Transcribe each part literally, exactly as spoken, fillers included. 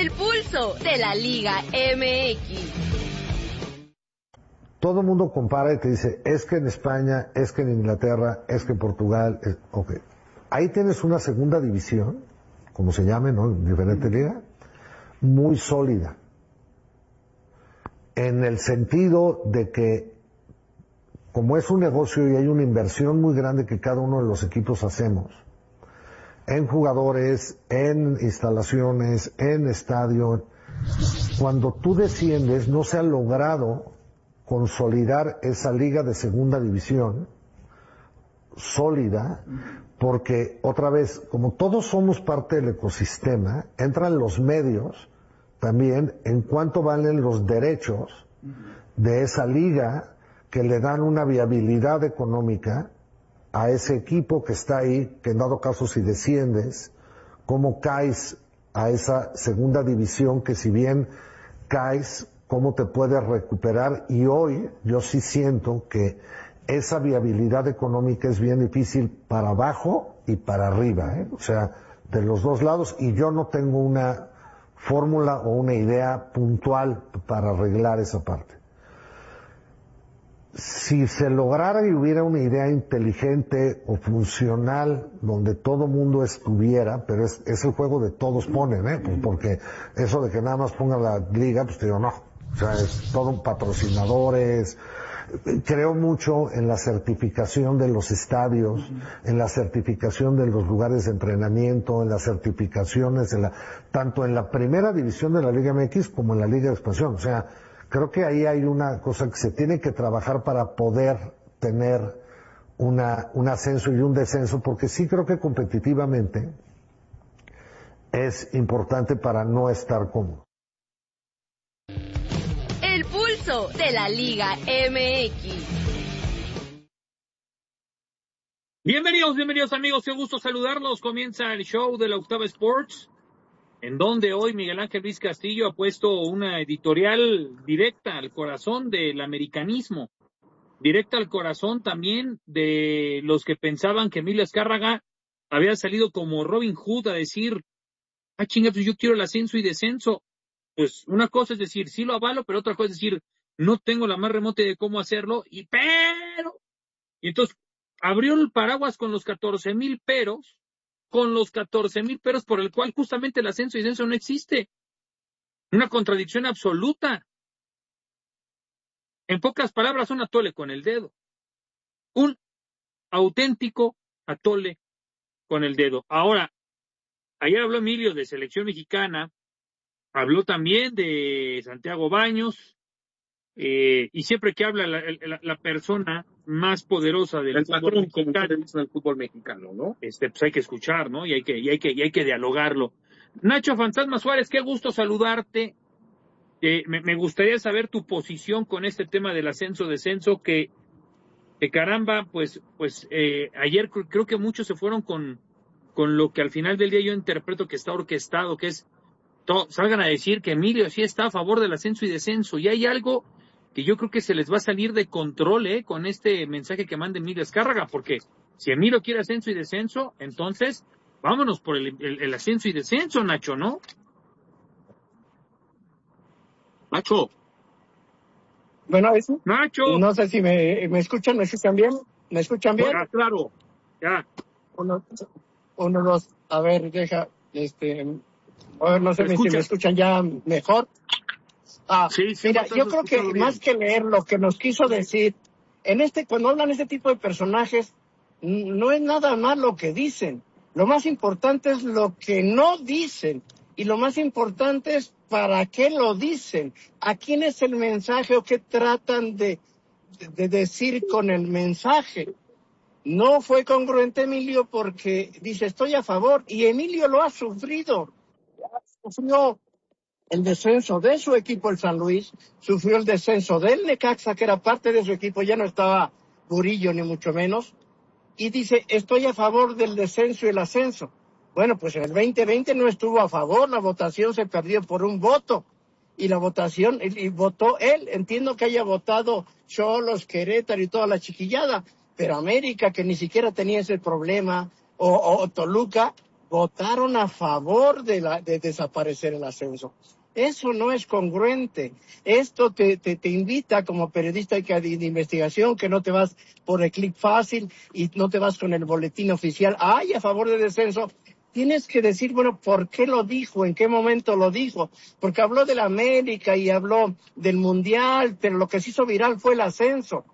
El pulso de la Liga M X. Todo el mundo compara y te dice, es que en España, es que en Inglaterra, es que en Portugal, es... ok. Ahí tienes una segunda división, como se llame, ¿no? En diferente liga, muy sólida. En el sentido de que, como es un negocio y hay una inversión muy grande que cada uno de los equipos hacemos, en jugadores, en instalaciones, en estadio, cuando tú desciendes, no se ha logrado consolidar esa liga de segunda división sólida, porque otra vez, como todos somos parte del ecosistema, entran los medios también en cuánto valen los derechos de esa liga que le dan una viabilidad económica a ese equipo que está ahí, que en dado caso si desciendes, cómo caes a esa segunda división, que si bien caes, cómo te puedes recuperar. Y hoy yo sí siento que esa viabilidad económica es bien difícil para abajo y para arriba, ¿eh? O sea, de los dos lados, y yo no tengo una fórmula o una idea puntual para arreglar esa parte. Si se lograra y hubiera una idea inteligente o funcional donde todo mundo estuviera, pero es, es el juego de todos ponen, ¿eh? Pues porque eso de que nada más ponga la liga, pues te digo, no. O sea, es todo un patrocinadores. Creo mucho en la certificación de los estadios, uh-huh. en la certificación de los lugares de entrenamiento, en las certificaciones, en la, tanto en la primera división de la Liga M X como en la Liga de Expansión. O sea, creo que ahí hay una cosa que se tiene que trabajar para poder tener una, un ascenso y un descenso, porque sí creo que competitivamente es importante para no estar cómodo. El pulso de la Liga M X. Bienvenidos, bienvenidos amigos, qué gusto saludarlos. Comienza el show de la Octava Sports, en donde hoy Miguel Ángel Luis Castillo ha puesto una editorial directa al corazón del americanismo, directa al corazón también de los que pensaban que Emilio Azcárraga había salido como Robin Hood a decir, ah, chinga, pues yo quiero el ascenso y descenso. Pues una cosa es decir, sí lo avalo, pero otra cosa es decir, no tengo la más remota de cómo hacerlo, y pero, y entonces abrió el paraguas con los catorce mil peros, con los catorce mil peros por el cual justamente el ascenso y descenso no existe. Una contradicción absoluta. En pocas palabras, un atole con el dedo. Un auténtico atole con el dedo. Ahora, ayer habló Emilio de selección mexicana, habló también de Santiago Baños, eh, y siempre que habla la, la, la persona más poderosa del el fútbol mexicano, del fútbol mexicano, ¿no? Este, pues hay que escuchar, ¿no? Y hay que, y hay que, y hay que dialogarlo. Nacho Fantasma Suárez, qué gusto saludarte. Eh, me, me gustaría saber tu posición con este tema del ascenso-descenso, que, que caramba, pues, pues, eh, ayer cr- creo que muchos se fueron con, con lo que al final del día yo interpreto que está orquestado, que es, to, salgan a decir que Emilio sí está a favor del ascenso y descenso, y hay algo que yo creo que se les va a salir de control, eh, con este mensaje que manda Emilio Azcárraga, porque si Emilio quiere ascenso y descenso, entonces vámonos por el, el, el ascenso y descenso, Nacho, ¿no? Nacho. Bueno, eso. Nacho. No sé si me, me escuchan, ¿me escuchan bien? ¿Me escuchan bien? Ya, claro. Ya. Uno, uno, dos, a ver, deja, este, a ver, no sé si me escuchan ya mejor. Ah, sí, sí, mira, yo creo que bien. Más que leer lo que nos quiso decir, en este, cuando hablan este tipo de personajes, no es nada más lo que dicen. Lo más importante es lo que no dicen. Y lo más importante es para qué lo dicen. ¿A quién es el mensaje o qué tratan de, de, de decir con el mensaje? No fue congruente Emilio porque dice estoy a favor y Emilio lo ha sufrido. Sufrió el descenso de su equipo, el San Luis, sufrió el descenso del Necaxa, que era parte de su equipo, ya no estaba Burillo ni mucho menos, y dice estoy a favor del descenso y el ascenso. Bueno, pues en el veinte veinte no estuvo a favor, la votación se perdió por un voto, y la votación, y, y votó él, entiendo que haya votado Xolos, Querétaro y toda la chiquillada, pero América, que ni siquiera tenía ese problema, o, o Toluca, votaron a favor de, la, de desaparecer el ascenso. Eso no es congruente. Esto te, te, te invita como periodista de investigación, que no te vas por el clic fácil y no te vas con el boletín oficial, ¡ay, a favor del descenso! Tienes que decir, bueno, ¿por qué lo dijo? ¿En qué momento lo dijo? Porque habló de la América y habló del Mundial, pero lo que se hizo viral fue el ascenso.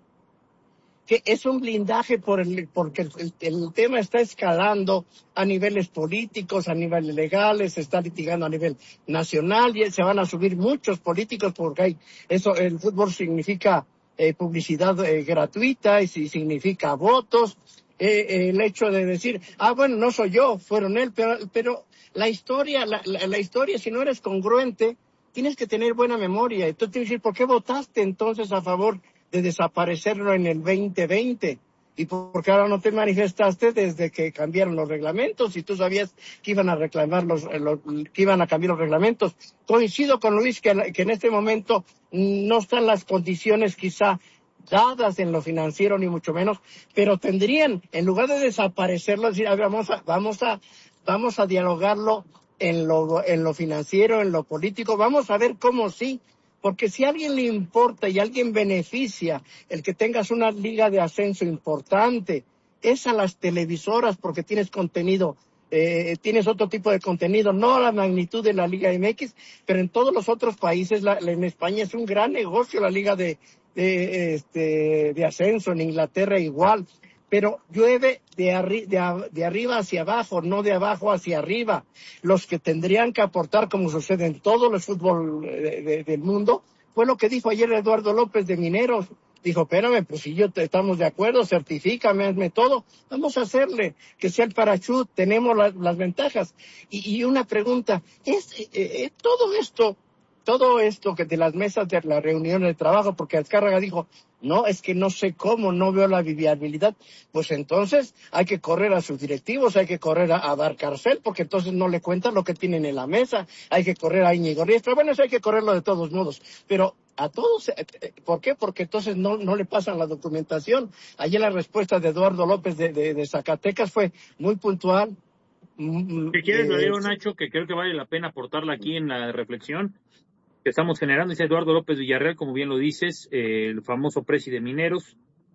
Que es un blindaje por el, porque el, el, el tema está escalando a niveles políticos, a niveles legales, se está litigando a nivel nacional y se van a subir muchos políticos porque hay, eso, el fútbol significa eh, publicidad eh, gratuita y si significa votos. Eh, el hecho de decir, ah, bueno, no soy yo, fueron él, pero, pero la historia, la, la, la historia, si no eres congruente, tienes que tener buena memoria. Entonces tienes que decir, ¿por qué votaste entonces a favor de desaparecerlo en el veinte veinte? ¿Y por qué ahora no te manifestaste desde que cambiaron los reglamentos? Y tú sabías que iban a reclamar los, los que iban a cambiar los reglamentos. Coincido con Luis que, que en este momento no están las condiciones quizá dadas en lo financiero, ni mucho menos, pero tendrían, en lugar de desaparecerlo, decir, a ver, vamos a, vamos a, vamos a dialogarlo en lo, en lo financiero, en lo político, vamos a ver cómo sí, porque si a alguien le importa y a alguien beneficia el que tengas una liga de ascenso importante, es a las televisoras, porque tienes contenido, eh, tienes otro tipo de contenido, no a la magnitud de la Liga M X, pero en todos los otros países, la, en España es un gran negocio la liga de De, este, de ascenso, en Inglaterra igual, pero llueve de, arri de, de arriba hacia abajo, no de abajo hacia arriba. Los que tendrían que aportar, como sucede en todos los fútbol de, de, del mundo, fue lo que dijo ayer Eduardo López de Mineros. Dijo, espérame, pues si yo te, estamos de acuerdo, certifícame, hazme todo, vamos a hacerle, que sea el parachute, tenemos la, las ventajas. Y, y una pregunta, ¿es eh, eh, todo esto Todo esto que de las mesas de la reunión de trabajo, porque Azcárraga dijo, no, es que no sé cómo, no veo la viabilidad, pues entonces hay que correr a sus directivos, hay que correr a, a dar cárcel, porque entonces no le cuentan lo que tienen en la mesa, hay que correr a Íñigo Riestra, bueno, eso hay que correrlo de todos modos, pero a todos, ¿por qué? Porque entonces no, no le pasan la documentación. Ayer la respuesta de Eduardo López de, de, de Zacatecas fue muy puntual. ¿Qué quieres, lo digo, Nacho, que creo que vale la pena aportarla aquí en la reflexión que estamos generando? Dice Eduardo López Villarreal, como bien lo dices, eh, el famoso presi de Mineros.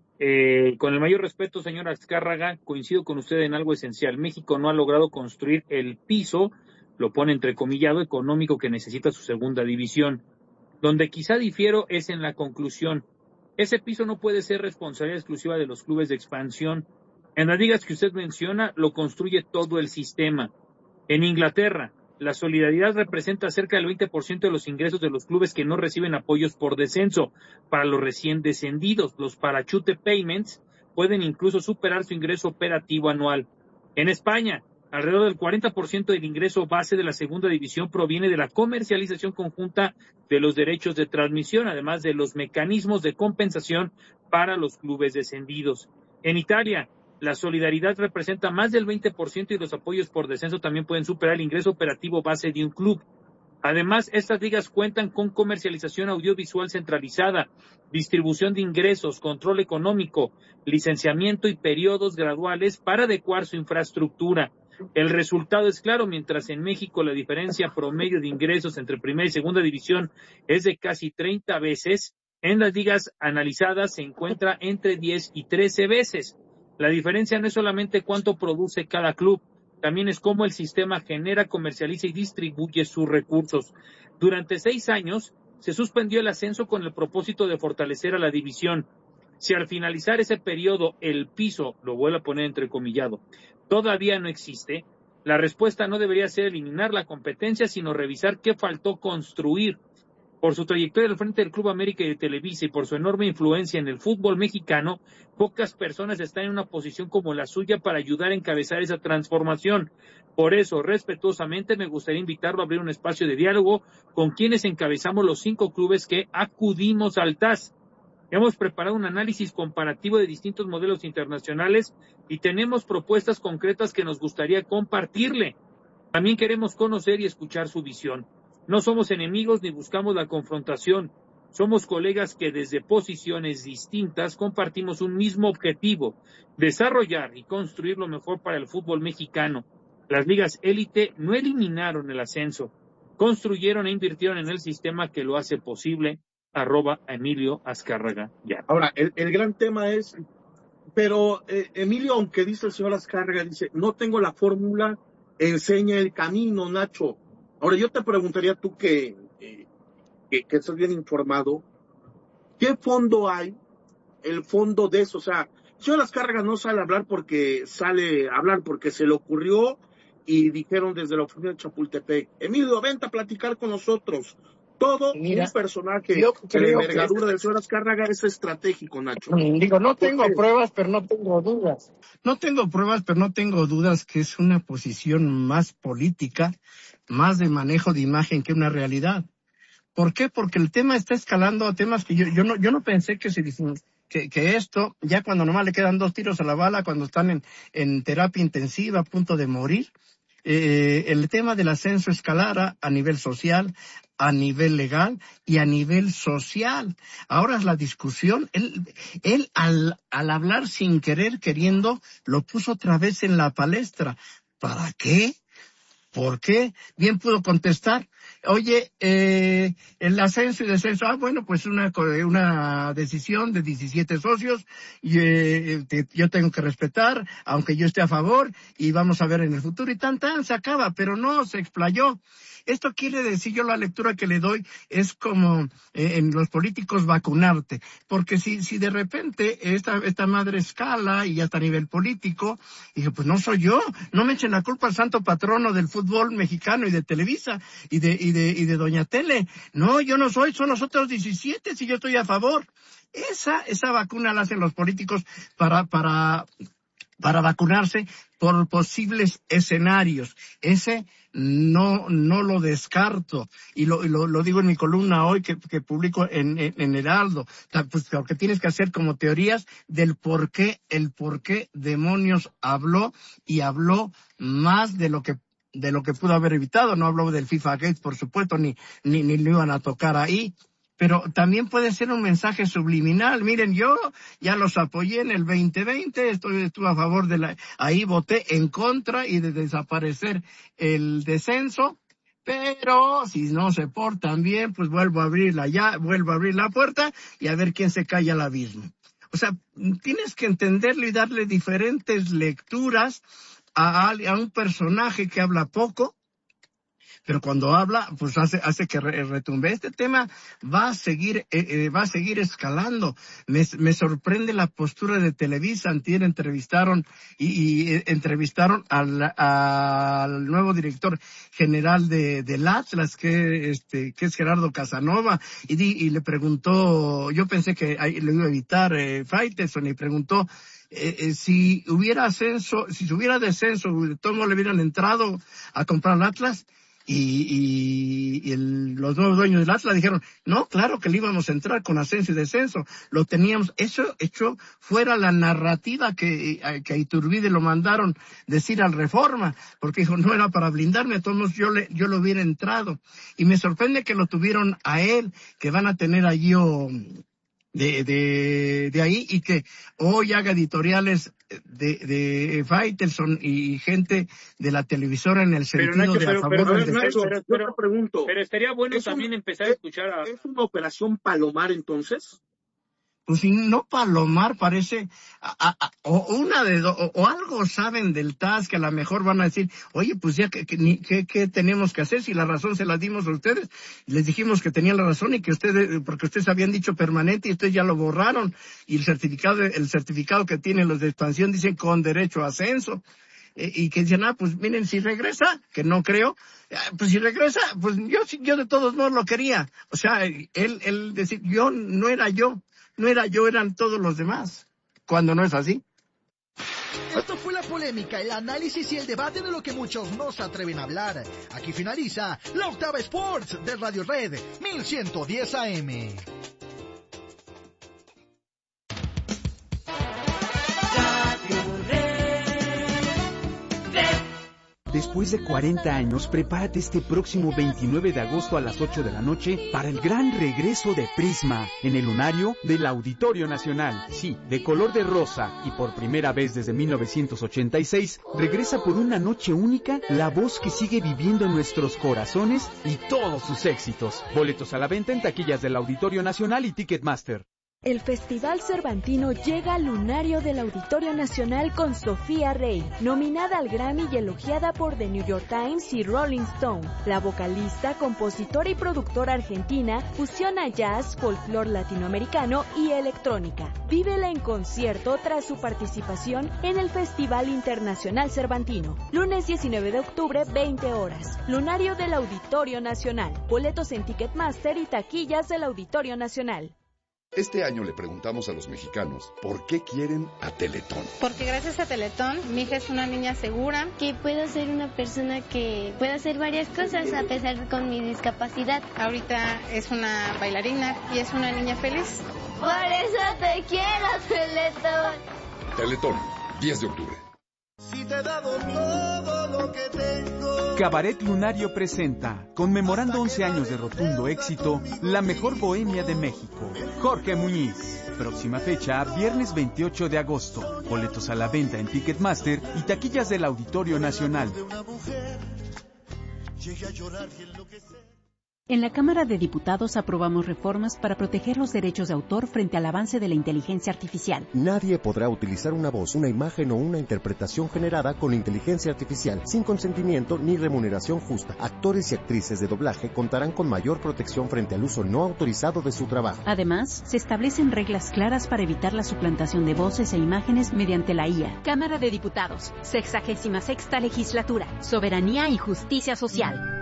Eh, con el mayor respeto, señora Azcárraga, coincido con usted en algo esencial. México no ha logrado construir el piso, lo pone entrecomillado, económico que necesita su segunda división. Donde quizá difiero es en la conclusión. Ese piso no puede ser responsabilidad exclusiva de los clubes de expansión. En las ligas que usted menciona, lo construye todo el sistema. En Inglaterra, la solidaridad representa cerca del veinte por ciento de los ingresos de los clubes que no reciben apoyos por descenso. Para los recién descendidos, los parachute payments pueden incluso superar su ingreso operativo anual. En España, alrededor del cuarenta por ciento del ingreso base de la segunda división proviene de la comercialización conjunta de los derechos de transmisión, además de los mecanismos de compensación para los clubes descendidos. En Italia, la solidaridad representa más del veinte por ciento y los apoyos por descenso también pueden superar el ingreso operativo base de un club. Además, estas ligas cuentan con comercialización audiovisual centralizada, distribución de ingresos, control económico, licenciamiento y periodos graduales para adecuar su infraestructura. El resultado es claro, mientras en México la diferencia promedio de ingresos entre primera y segunda división es de casi treinta veces, en las ligas analizadas se encuentra entre diez y trece veces. La diferencia no es solamente cuánto produce cada club, también es cómo el sistema genera, comercializa y distribuye sus recursos. Durante seis años se suspendió el ascenso con el propósito de fortalecer a la división. Si al finalizar ese periodo el piso, lo vuelvo a poner entrecomillado, todavía no existe, la respuesta no debería ser eliminar la competencia, sino revisar qué faltó construir. Por su trayectoria al frente del Club América y de Televisa y por su enorme influencia en el fútbol mexicano, pocas personas están en una posición como la suya para ayudar a encabezar esa transformación. Por eso, respetuosamente, me gustaría invitarlo a abrir un espacio de diálogo con quienes encabezamos los cinco clubes que acudimos al T A S. Hemos preparado un análisis comparativo de distintos modelos internacionales y tenemos propuestas concretas que nos gustaría compartirle. También queremos conocer y escuchar su visión. No somos enemigos ni buscamos la confrontación. Somos colegas que desde posiciones distintas compartimos un mismo objetivo: desarrollar y construir lo mejor para el fútbol mexicano. Las ligas élite no eliminaron el ascenso, construyeron e invirtieron en el sistema que lo hace posible. Arroba Emilio Azcárraga ya. Ahora, el, el gran tema es, pero eh, Emilio, aunque dice el señor Azcárraga, dice, no tengo la fórmula, enseña el camino, Nacho. Ahora, yo te preguntaría tú que, eh, que, que estás bien informado, ¿qué fondo hay? El fondo de eso, o sea, el señor Azcárraga no sale a hablar porque sale a hablar porque se le ocurrió y dijeron desde la oficina de Chapultepec, Emilio, vente a platicar con nosotros. Todo Mira, un personaje de la envergadura que... del señor Azcárraga es estratégico, Nacho. Digo, no tengo pruebas, pero no tengo dudas. No tengo pruebas, pero no tengo dudas que es una posición más política, más de manejo de imagen que una realidad. ¿Por qué? Porque el tema está escalando a temas que yo, yo no, yo no pensé que se que, que esto, ya cuando nomás le quedan dos tiros a la bala, cuando están en, en terapia intensiva, a punto de morir, eh, el tema del ascenso escalara a nivel social, a nivel legal y a nivel social. Ahora es la discusión, él, él al, al hablar sin querer, queriendo, lo puso otra vez en la palestra. ¿Para qué? ¿Por qué? Bien pudo contestar, oye, eh, el ascenso y descenso, ah, bueno, pues una una decisión de diecisiete socios, y eh, te, yo tengo que respetar, aunque yo esté a favor, y vamos a ver en el futuro, y tan tan, se acaba, pero no, se explayó. Esto quiere decir, yo la lectura que le doy es como eh, en los políticos vacunarte, porque si si de repente esta esta madre escala y hasta a nivel político, dije, pues no soy yo, no me echen la culpa al santo patrono del fútbol mexicano y de Televisa y de y de y de Doña Tele. No, yo no soy, son los otros diecisiete, si yo estoy a favor. Esa esa vacuna la hacen los políticos para para para vacunarse por posibles escenarios. Ese no no lo descarto, y lo lo, lo digo en mi columna hoy que, que publico en, en, en Heraldo, pues porque tienes que hacer como teorías del por qué, el por qué demonios habló, y habló más de lo que de lo que pudo haber evitado. No habló del FIFA Gate, por supuesto, ni ni ni lo iban a tocar ahí. Pero también puede ser un mensaje subliminal. Miren, yo ya los apoyé en el veinte veinte, estoy, estuve a favor de la, ahí voté en contra y de desaparecer el descenso, pero si no se portan bien, pues vuelvo a abrir la, ya, vuelvo a abrir la puerta y a ver quién se cae al abismo. O sea, tienes que entenderlo y darle diferentes lecturas a, a un personaje que habla poco, pero cuando habla, pues hace hace que retumbe. Este tema va a seguir eh, eh, va a seguir escalando. Me, me sorprende la postura de Televisa. Antier entrevistaron y, y eh, entrevistaron al, al nuevo director general de del Atlas, que este que es Gerardo Casanova, y, di, y le preguntó, yo pensé que ahí le iba a evitar eh, Faitelson, y preguntó Eh, eh, si hubiera ascenso, si hubiera descenso, todos le hubieran entrado a comprar el Atlas. Y, y, y el, los nuevos dueños del Atlas dijeron, no, claro que le íbamos a entrar con ascenso y descenso, lo teníamos, eso hecho fuera la narrativa que, que a Iturbide lo mandaron decir al Reforma, porque dijo, no era para blindarme, a todos yo le, yo lo hubiera entrado. Y me sorprende que lo tuvieron a él, que van a tener allí oh, de, de, de ahí, y que hoy haga editoriales de, de Faitelson y gente de la televisora en el sentido pero, Nacho, de a pero, favor pero, del pero, Nacho, pero, pero, pregunto, pero estaría bueno también un, empezar a escuchar a... ¿Es una operación Palomar entonces? Pues si no Palomar parece, a, a, o una de o, o algo saben del T A S que a lo mejor van a decir, oye, pues ya que, que, que, que tenemos que hacer si la razón se la dimos a ustedes, les dijimos que tenían la razón y que ustedes, porque ustedes habían dicho permanente y ustedes ya lo borraron, y el certificado, el certificado que tienen los de expansión dicen con derecho a ascenso. Eh, y que dicen, ah, pues miren, si regresa, que no creo, eh, pues si regresa, pues yo yo de todos modos lo quería. O sea, él, él decir, yo no era yo. No era yo, eran todos los demás, cuando no es así. Esto fue la polémica, el análisis y el debate de lo que muchos no se atreven a hablar. Aquí finaliza la Octava Sports de Radio Red mil ciento diez A M. Después Después de cuarenta años, prepárate este próximo veintinueve de agosto a las ocho de la noche para el gran regreso de Prisma en el lunario del Auditorio Nacional. Sí, de color de rosa y por primera vez desde mil novecientos ochenta y seis, regresa por una noche única la voz que sigue viviendo en nuestros corazones y todos sus éxitos. Boletos a la venta en taquillas del Auditorio Nacional y Ticketmaster. El Festival Cervantino llega al lunario del Auditorio Nacional con Sofía Rey, nominada al Grammy y elogiada por The New York Times y Rolling Stone. La vocalista, compositora y productora argentina fusiona jazz, folclore latinoamericano y electrónica. Vívela en concierto tras su participación en el Festival Internacional Cervantino. Lunes diecinueve de octubre, veinte horas. Lunario del Auditorio Nacional. Boletos en Ticketmaster y taquillas del Auditorio Nacional. Este año le preguntamos a los mexicanos por qué quieren a Teletón. Porque gracias a Teletón, mi hija es una niña segura. Que puedo ser una persona que pueda hacer varias cosas a pesar con mi discapacidad. Ahorita es una bailarina y es una niña feliz. Por eso te quiero, Teletón. Teletón, diez de octubre. Si te he dado todo lo que tengo. Cabaret Lunario presenta, conmemorando once años de rotundo éxito, la mejor bohemia de México. Jorge Muñiz. Próxima fecha, viernes veintiocho de agosto. Boletos a la venta en Ticketmaster y taquillas del Auditorio Nacional. En la Cámara de Diputados aprobamos reformas para proteger los derechos de autor frente al avance de la inteligencia artificial. Nadie podrá utilizar una voz, una imagen o una interpretación generada con inteligencia artificial sin consentimiento ni remuneración justa. Actores y actrices de doblaje contarán con mayor protección frente al uso no autorizado de su trabajo. Además, se establecen reglas claras para evitar la suplantación de voces e imágenes mediante la I A. Cámara de Diputados, sexagésima sexta legislatura, soberanía y justicia social.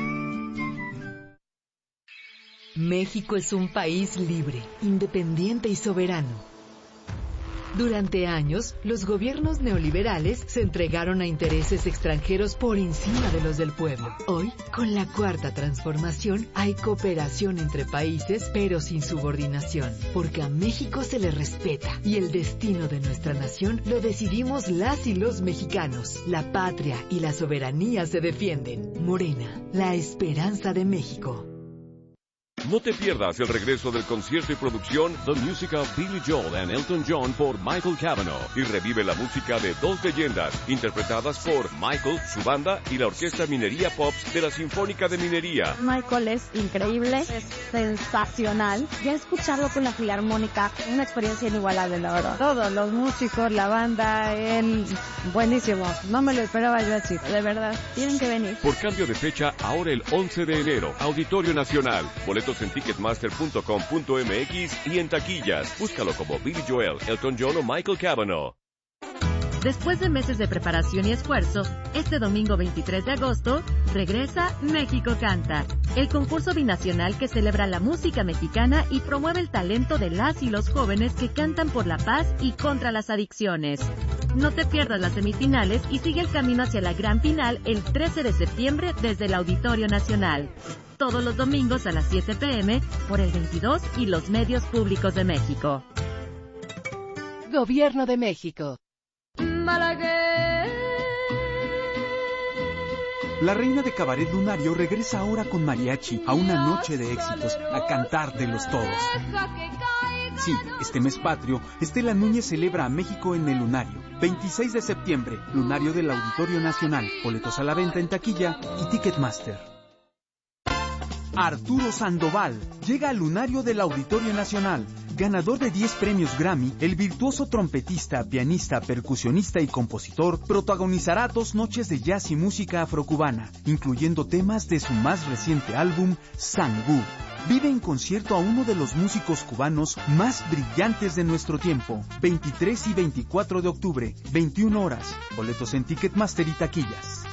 México es un país libre, independiente y soberano. Durante años, los gobiernos neoliberales se entregaron a intereses extranjeros por encima de los del pueblo. Hoy, con la Cuarta Transformación, hay cooperación entre países, pero sin subordinación, porque a México se le respeta y el destino de nuestra nación lo decidimos las y los mexicanos. La patria y la soberanía se defienden. Morena, la esperanza de México. No te pierdas el regreso del concierto y producción The Music of Billy Joel and Elton John por Michael Cavanaugh y revive la música de dos leyendas interpretadas por Michael, su banda y la Orquesta Minería Pops de la Sinfónica de Minería. Michael es increíble, es sensacional. Ya escucharlo con la Filarmónica, una experiencia inigualable, la verdad. Todos los músicos, la banda, él, buenísimo. No me lo esperaba yo así, de verdad. Tienen que venir. Por cambio de fecha, ahora el once de enero, Auditorio Nacional. Boletos en ticketmaster punto com punto m x y en taquillas. Búscalo como Billy Joel, Elton John o Michael Cavanaugh. Después de meses de preparación y esfuerzo, este domingo veintitrés de agosto, regresa México Canta, el concurso binacional que celebra la música mexicana y promueve el talento de las y los jóvenes que cantan por la paz y contra las adicciones. No te pierdas las semifinales y sigue el camino hacia la gran final el trece de septiembre desde el Auditorio Nacional. Todos los domingos a las siete pe eme por el veintidós y los medios públicos de México. Gobierno de México. La reina de Cabaret Lunario regresa ahora con mariachi a una noche de éxitos, a cantártelos todos. Sí, este mes patrio, Estela Núñez celebra a México en el Lunario. veintiséis de septiembre, Lunario del Auditorio Nacional. Boletos a la venta en taquilla y Ticketmaster. Arturo Sandoval llega al Lunario del Auditorio Nacional. Ganador de diez premios Grammy, el virtuoso trompetista, pianista, percusionista y compositor protagonizará dos noches de jazz y música afrocubana, incluyendo temas de su más reciente álbum, Sangú. Vive en concierto a uno de los músicos cubanos más brillantes de nuestro tiempo. veintitrés y veinticuatro de octubre, veintiuna horas. Boletos en Ticketmaster y taquillas.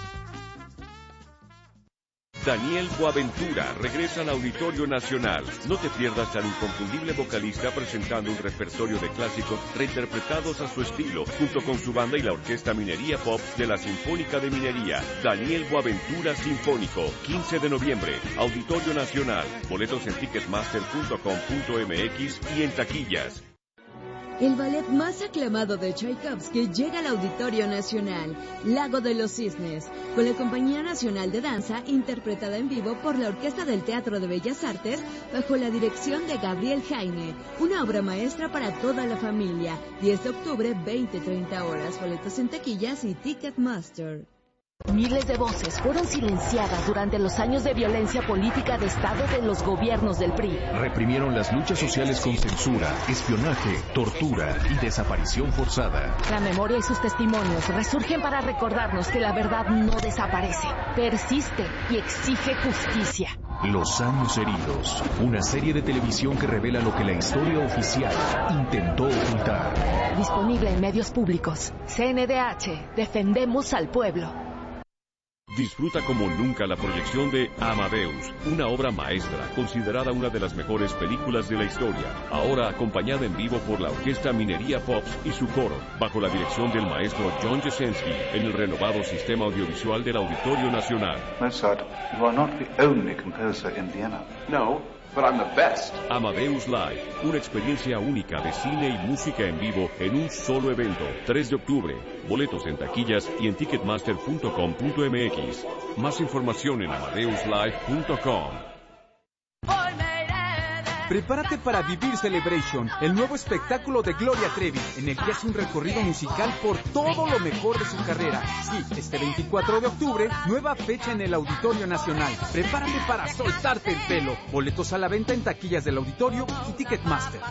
Daniel Boaventura regresa al Auditorio Nacional. No te pierdas al inconfundible vocalista presentando un repertorio de clásicos reinterpretados a su estilo, junto con su banda y la Orquesta Minería Pop de la Sinfónica de Minería. Daniel Boaventura Sinfónico, quince de noviembre, Auditorio Nacional. Boletos en ticketmaster punto com punto m x y en taquillas. El ballet más aclamado de Tchaikovsky llega al Auditorio Nacional, Lago de los Cisnes, con la Compañía Nacional de Danza, interpretada en vivo por la Orquesta del Teatro de Bellas Artes, bajo la dirección de Gabriel Jaime. Una obra maestra para toda la familia. diez de octubre, veinte a treinta horas. Boletos en taquillas y Ticketmaster. Miles de voces fueron silenciadas durante los años de violencia política de Estado de los gobiernos del P R I. Reprimieron las luchas sociales con censura, espionaje, tortura y desaparición forzada. La memoria y sus testimonios resurgen para recordarnos que la verdad no desaparece, persiste y exige justicia. Los años heridos, una serie de televisión que revela lo que la historia oficial intentó ocultar. Disponible en medios públicos. C N D H, defendemos al pueblo. Disfruta como nunca la proyección de Amadeus, una obra maestra, considerada una de las mejores películas de la historia, ahora acompañada en vivo por la Orquesta Minería Pops y su coro, bajo la dirección del maestro John Jasenski, en el renovado sistema audiovisual del Auditorio Nacional. Mozart, you are not the only composer in Vienna. No, but I'm the best. Amadeus Live, una experiencia única de cine y música en vivo en un solo evento, tres de octubre. Boletos en taquillas y en ticketmaster punto com punto m x. Más información en amadeus live punto com. Prepárate para vivir Celebration, el nuevo espectáculo de Gloria Trevi, en el que hace un recorrido musical por todo lo mejor de su carrera. Sí, este veinticuatro de octubre, nueva fecha en el Auditorio Nacional. Prepárate para soltarte el pelo. Boletos a la venta en taquillas del Auditorio y Ticketmaster.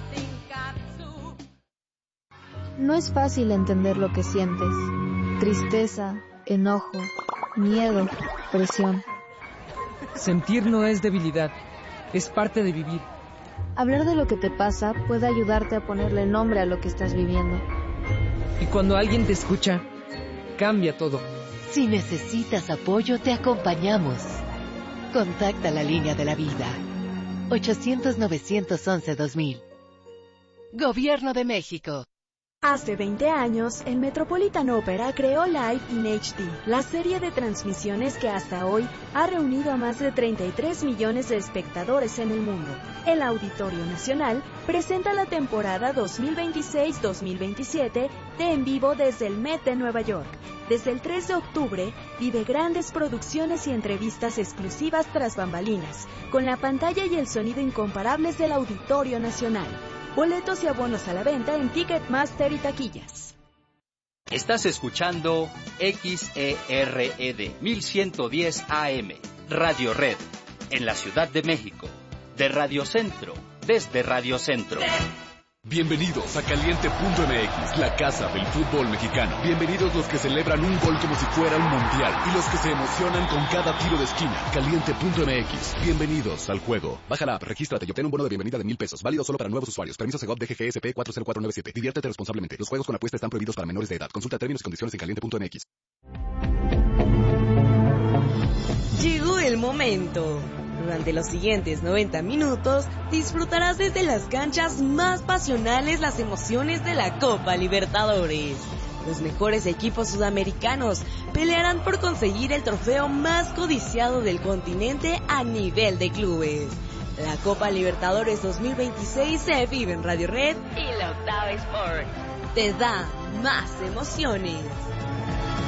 No es fácil entender lo que sientes. Tristeza, enojo, miedo, presión. Sentir no es debilidad, es parte de vivir. Hablar de lo que te pasa puede ayudarte a ponerle nombre a lo que estás viviendo. Y cuando alguien te escucha, cambia todo. Si necesitas apoyo, te acompañamos. Contacta la línea de la vida. ochocientos, novecientos once, dos mil. Gobierno de México. Hace veinte años, el Metropolitan Opera creó Live in H D, la serie de transmisiones que hasta hoy ha reunido a más de treinta y tres millones de espectadores en el mundo. El Auditorio Nacional presenta la temporada dos mil veintiséis dos mil veintisiete de En Vivo desde el Met de Nueva York. Desde el tres de octubre, vive grandes producciones y entrevistas exclusivas tras bambalinas, con la pantalla y el sonido incomparables del Auditorio Nacional. Boletos y abonos a la venta en Ticketmaster y taquillas. Estás escuchando X E R E D mil ciento diez A M, Radio Red, en la Ciudad de México, de Radio Centro, desde Radio Centro. Bienvenidos a Caliente punto m x, la casa del fútbol mexicano. Bienvenidos los que celebran un gol como si fuera un mundial y los que se emocionan con cada tiro de esquina. Caliente punto m x. Bienvenidos al juego. Baja la app, regístrate y obtén un bono de bienvenida de mil pesos. Válido solo para nuevos usuarios. Permiso Segov D G G S P cuatro cero cuatro nueve siete. Diviértete responsablemente. Los juegos con apuesta están prohibidos para menores de edad. Consulta términos y condiciones en caliente punto m x. Llegó el momento. Durante los siguientes noventa minutos disfrutarás desde las canchas más pasionales las emociones de la Copa Libertadores. Los mejores equipos sudamericanos pelearán por conseguir el trofeo más codiciado del continente a nivel de clubes. La Copa Libertadores dos mil veintiséis se vive en Radio Red y la Octava Sport. Te da más emociones.